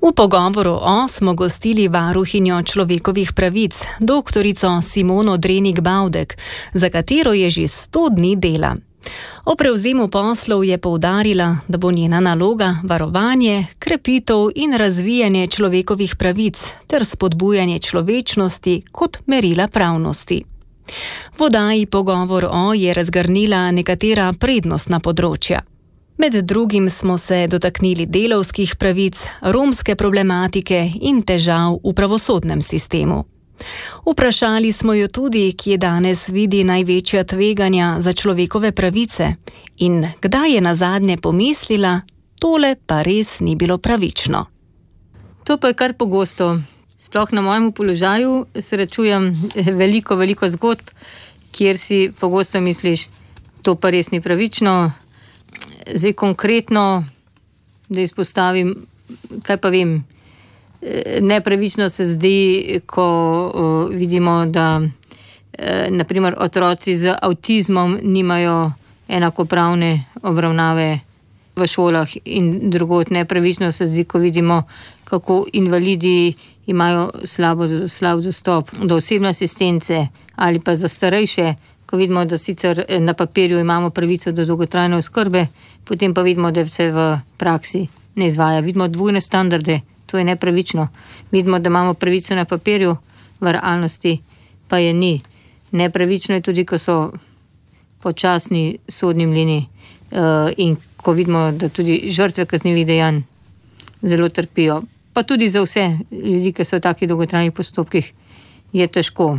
V pogovoru smo gostili varuhinjo človekovih pravic, doktorico Simono Drenik-Bavdek, za katero je že 100 dni dela. O prevzemu poslov je poudarila, da bo njena naloga varovanje, krepitev in razvijanje človekovih pravic ter spodbujanje človečnosti kot merila pravnosti. V oddaji Pogovor je razgrnila nekatera prednostna področja. Med drugim smo se dotaknili delavskih pravic, romske problematike in težav v pravosodnem sistemu. Vprašali smo jo tudi, kje danes vidi največja tveganja za človekove pravice in kdaj je nazadnje pomislila, tole pa res ni bilo pravično. To pa je kar pogosto. Sploh na mojem položaju srečujem veliko zgodb, kjer si pogosto misliš, to pa res ni pravično. Zdaj konkretno, da izpostavim, kaj pa vem, nepravično se zdi, ko vidimo, da naprimer otroci z avtizmom nimajo enakopravne obravnave v šolah in drugod. Nepravično se zdi, ko vidimo, kako invalidi imajo slab dostop do osebne asistence ali pa za starejše, ko vidimo, da sicer na papirju imamo pravico do dolgotrajne oskrbe, potem pa vidimo, da vse v praksi ne izvaja. Vidimo dvojne standarde, to je nepravično. Vidimo, da imamo pravico na papirju, v realnosti pa je ni. Nepravično je tudi, ko so počasni sodni mlini in ko vidimo, da tudi žrtve kaznivih dejanj zelo trpijo. Pa tudi za vse ljudi, ki so v takih dolgotrajnih postopkih, je težko.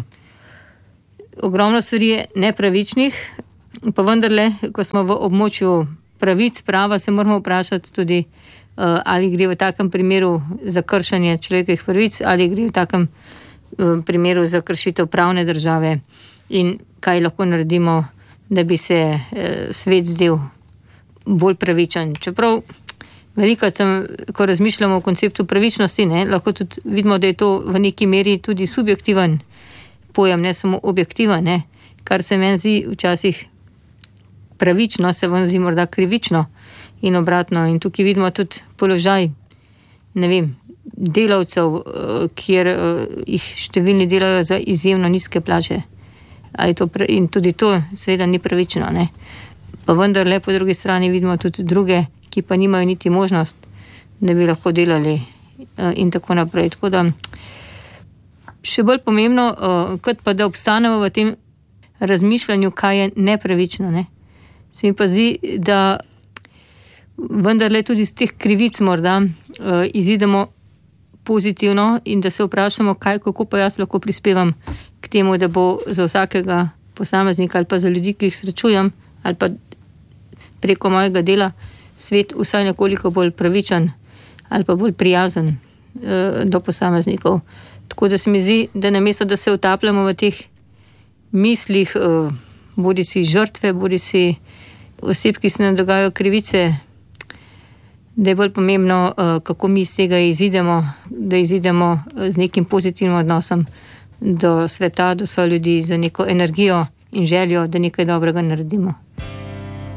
Ogromno stvari je nepravičnih, pa vendarle, ko smo v območju pravic, prava, se moramo vprašati tudi, ali gre v takem primeru za kršenje človekovih pravic, ali gre v takem primeru za kršitev pravne države in kaj lahko naredimo, da bi se svet zdel bolj pravičen. Čeprav veliko ko razmišljamo o konceptu pravičnosti, lahko tudi vidimo, da je to v neki meri tudi subjektiven pojem, ne samo objektiven, kar se meni zdi včasih pravično, se vam zdi morda krivično in obratno. In tukaj vidimo tudi položaj, delavcev, kjer jih številni delajo za izjemno nizke plače. In tudi to seveda ni pravično, Pa vendarle po drugi strani vidimo tudi druge, ki pa nimajo niti možnost, da bi lahko delali in tako naprej. Tako da še bolj pomembno, kot pa da obstanemo v tem razmišljanju, kaj je nepravično. Se mi pa zdi, da vendarle tudi z teh krivic morda izidemo pozitivno in da se vprašamo, kako pa jaz lahko prispevam k temu, da bo za vsakega posameznika ali pa za ljudi, ki jih srečujem, ali pa preko mojega dela svet vsaj nekoliko bolj pravičen ali pa bolj prijazen do posameznikov. Tako da se mi zdi, da namesto, da se utapljamo v teh mislih, bodi si žrtve, bodi si oseb, ki se nam dogajajo krivice, da je bolj pomembno, kako mi iz tega izidemo, da izidemo z nekim pozitivnim odnosom do sveta, do svojih ljudi, z neko energijo in željo, da nekaj dobrega naredimo.